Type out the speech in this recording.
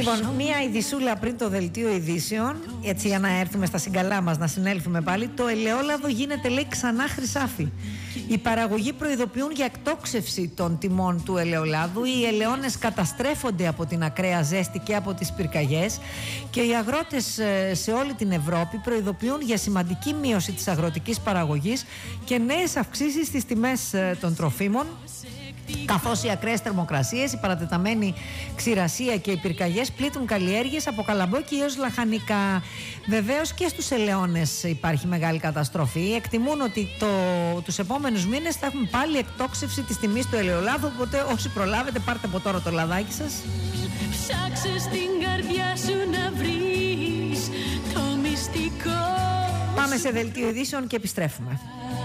Λοιπόν, μία ειδισούλα πριν το δελτίο ειδήσεων, έτσι για να έρθουμε στα συγκαλά μας, να συνέλθουμε πάλι. Το ελαιόλαδο γίνεται, λέει, ξανά χρυσάφι. Οι παραγωγοί προειδοποιούν για εκτόξευση των τιμών του ελαιολάδου. Οι ελαιώνες καταστρέφονται από την ακραία ζέστη και από τις πυρκαγιές και οι αγρότες σε όλη την Ευρώπη προειδοποιούν για σημαντική μείωση της αγροτικής παραγωγής και νέες αυξήσεις στις τιμές των τροφίμων, καθώς οι ακραίες θερμοκρασίες, η παρατεταμένη ξηρασία και οι πυρκαγιές πλήττουν καλλιέργειες από Καλαμπόκι έως Λαχανικά. Βεβαίως και στους ελαιώνες υπάρχει μεγάλη καταστροφή. Εκτιμούν ότι τους επόμενους μήνες θα έχουμε πάλι εκτόξευση της τιμής του ελαιολάδου, οπότε όσοι προλάβετε πάρτε από τώρα το λαδάκι σας. Ψάξε στην καρδιά σου να βρεις το μυστικό. Πάμε σε δελτίο ειδήσεων και επιστρέφουμε.